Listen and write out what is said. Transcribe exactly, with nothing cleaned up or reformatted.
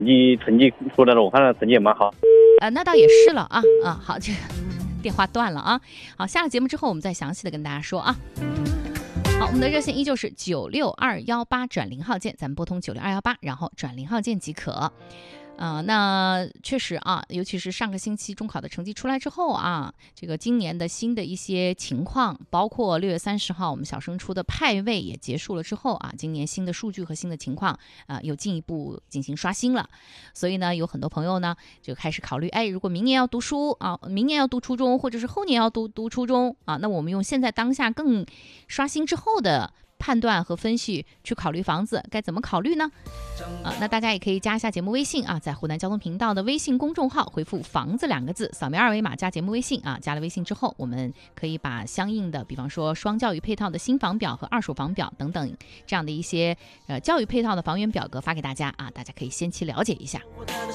你成绩出来了，我看成绩也蛮好。 呃，那倒也是了啊啊，好，这个电话断了啊。好，下了节目之后我们再详细的跟大家说啊。好，我们的热线依旧是九六二幺八转零号键，咱们拨通九六二幺八，然后转零号键即可。呃，那确实啊，尤其是上个星期中考的成绩出来之后啊，这个今年的新的一些情况，包括六月三十号我们小升初的派位也结束了之后啊，今年新的数据和新的情况啊，又进一步进行刷新了。所以呢，有很多朋友呢就开始考虑，哎，如果明年要读书啊，明年要读初中，或者是后年要读读初中啊，那我们用现在当下更刷新之后的判断和分析去考虑房子该怎么考虑呢？啊，那大家也可以加一下节目微信啊，在湖南交通频道的微信公众号回复房子两个字，扫描二维码加节目微信啊，加了微信之后，我们可以把相应的比方说双教育配套的新房表和二手房表等等这样的一些呃教育配套的房源表格发给大家啊，大家可以先期了解一下。